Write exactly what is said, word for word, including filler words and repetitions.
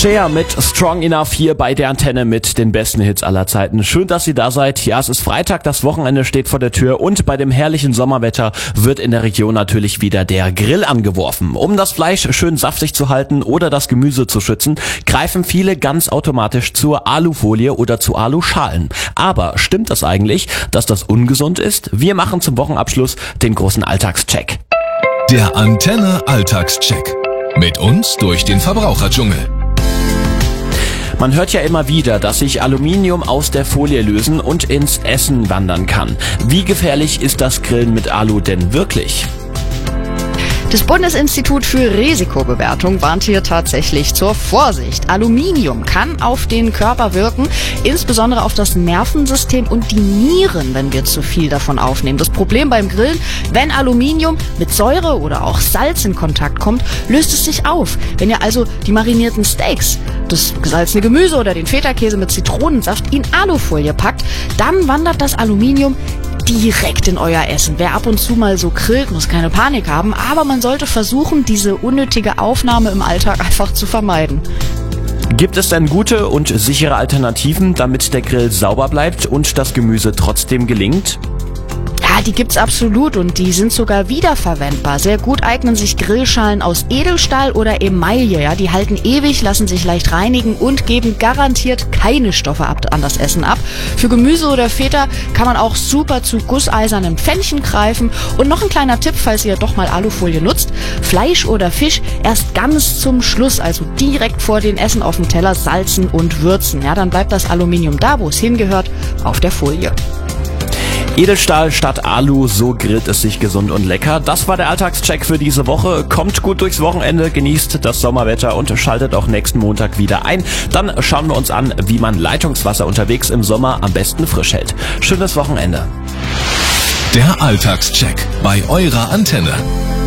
Cher mit Strong Enough hier bei der Antenne mit den besten Hits aller Zeiten. Schön, dass ihr da seid. Ja, es ist Freitag, das Wochenende steht vor der Tür und bei dem herrlichen Sommerwetter wird in der Region natürlich wieder der Grill angeworfen. Um das Fleisch schön saftig zu halten oder das Gemüse zu schützen, greifen viele ganz automatisch zur Alufolie oder zu Aluschalen. Aber stimmt das eigentlich, dass das ungesund ist? Wir machen zum Wochenabschluss den großen Alltagscheck. Der Antenne Alltagscheck. Mit uns durch den Verbraucherdschungel. Man hört ja immer wieder, dass sich Aluminium aus der Folie lösen und ins Essen wandern kann. Wie gefährlich ist das Grillen mit Alu denn wirklich? Das Bundesinstitut für Risikobewertung warnt hier tatsächlich zur Vorsicht. Aluminium kann auf den Körper wirken, insbesondere auf das Nervensystem und die Nieren, wenn wir zu viel davon aufnehmen. Das Problem beim Grillen, wenn Aluminium mit Säure oder auch Salz in Kontakt kommt, löst es sich auf. Wenn ihr also die marinierten Steaks, das gesalzene Gemüse oder den Feta-Käse mit Zitronensaft in Alufolie packt, dann wandert das Aluminium direkt in euer Essen. Wer ab und zu mal so grillt, muss keine Panik haben, aber man sollte versuchen, diese unnötige Aufnahme im Alltag einfach zu vermeiden. Gibt es denn gute und sichere Alternativen, damit der Grill sauber bleibt und das Gemüse trotzdem gelingt? Ja, die gibt's absolut und die sind sogar wiederverwendbar. Sehr gut eignen sich Grillschalen aus Edelstahl oder Emaille. Ja, die halten ewig, lassen sich leicht reinigen und geben garantiert keine Stoffe ab, an das Essen ab. Für Gemüse oder Feta kann man auch super zu gusseisernen Pfännchen greifen. Und noch ein kleiner Tipp, falls ihr doch mal Alufolie nutzt. Fleisch oder Fisch erst ganz zum Schluss, also direkt vor den Essen auf dem Teller salzen und würzen. Ja, dann bleibt das Aluminium da, wo es hingehört, auf der Folie. Edelstahl statt Alu, so grillt es sich gesund und lecker. Das war der Alltagscheck für diese Woche. Kommt gut durchs Wochenende, genießt das Sommerwetter und schaltet auch nächsten Montag wieder ein. Dann schauen wir uns an, wie man Leitungswasser unterwegs im Sommer am besten frisch hält. Schönes Wochenende. Der Alltagscheck bei eurer Antenne.